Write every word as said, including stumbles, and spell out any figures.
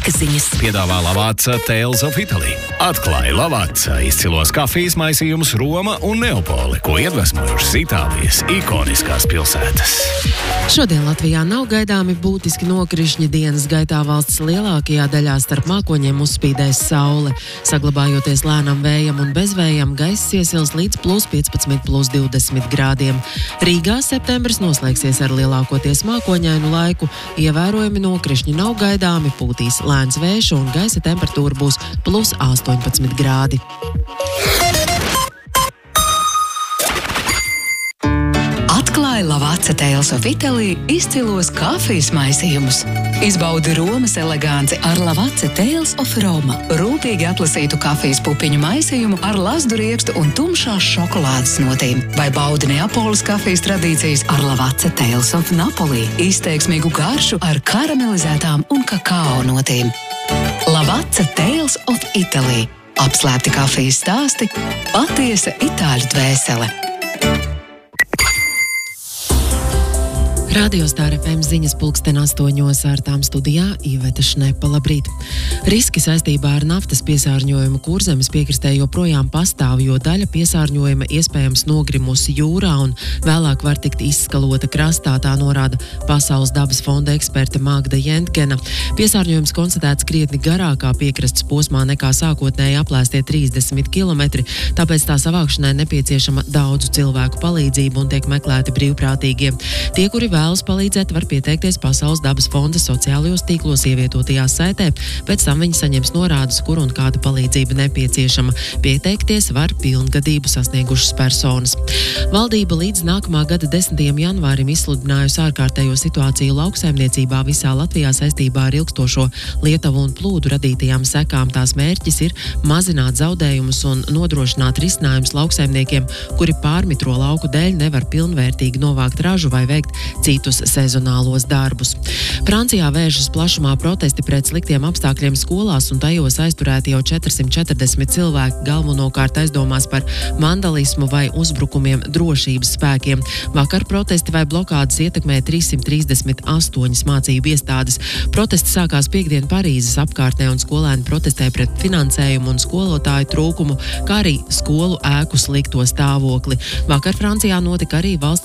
laika ziņas. Piedāvā Lavazza Tales of Italy. Atklāja Lavazza izcilos kafijas maisījumus Roma un Neapoli, ko iedvesmojušas Itālijas ikoniskās pilsētas. Šodien Latvijā nav gaidāmi būtiski nokrišņi. Dienas gaitā valsts lielākajā daļā starp mākoņiem uzspīdēs saule. Saglabājoties lēnam vējam un bezvējam, gaiss iesils līdz plus piecpadsmit, plus divdesmit grādiem. Rīgā septembris noslēgsies ar lielākoties mākoņainu laiku. Ievērojami nokrišņi nav gaidāmi, pūtīs lēns vējš un gaisa temperatūra būs plus astoņpadsmit grādi. Atklāja Lavazza Tales of Italy izcilos kafijas maisījumus. Izbaudi Romas eleganci ar Lavazza Tales of Roma. Rūpīgi atlasītu kafijas pupiņu maisījumu ar lazdu riekstu un tumšās šokolādes notīm. Vai baudi Neapoles kafijas tradīcijas ar Lavazza Tales of Napoli. Izteiksmīgu garšu ar karamelizētām un kakao notīm. Lavazza Tales of Italy. Apslēpti kafijas stāsti, patiesa itāļu dvēsele. Radio Star F M ziņas pulksten astoņos ar tām studijā Iveta Šnepa. Labrīt! Riski saistībā ar naftas piesārņojumu Kurzemes piekrastē joprojām pastāv, jo daļa piesārņojuma iespējams nogrimusi jūrā un vēlāk var tikt izskalota krastā, tā norāda Pasaules dabas fonda eksperte Magda Jentkena. Piesārņojums konstatēts krietni garākā piekrastes posmā nekā sākotnēji aplēstie trīsdesmit kilometri, tāpēc tā savākšanai nepieciešama daudzu cilvēku palīdzību un tiek meklēti brīvprātīgie. Tie, kuri vēlas palīdzēt, var pieteikties Pasaules dabas fonda sociālajos tīklos ievietotajā saitē, pēc tam viņi saņems norādes, kur un kāda palīdzība nepieciešama. Pieteikties var pilngadību sasniegušas personas. Valdība līdz nākamā gada desmitajam janvārim izsludinājusi ārkārtējo situāciju lauksaimniecībā visā Latvijā saistībā ar ilgstošo lietavu un plūdu radītajām sekām. Tās mērķis ir mazināt zaudējumus un nodrošināt risinājumus lauksaimniekiem, kuri pārmitro lauku dēļ nevar pilnvērtīgi novākt ražu vai veikt citus sezonālos darbus. Francijā vēršas plašumā protesti pret sliktiem apstākļiem skolās un tajos aizturēti jau četrsimt četrdesmit cilvēki, galvenokārt aizdomās par vandalismu vai uzbrukumiem drošības spēkiem. Vakar protesti vai blokādes ietekmēja trīssimt trīsdesmit astoņas mācību iestādes. Protesti sākās piekdien Parīzes apkārtnē un skolēni protestē pret finansējumu un skolotāju trūkumu, kā arī skolu ēku slikto stāvokli. Vakar Francijā notika arī valsts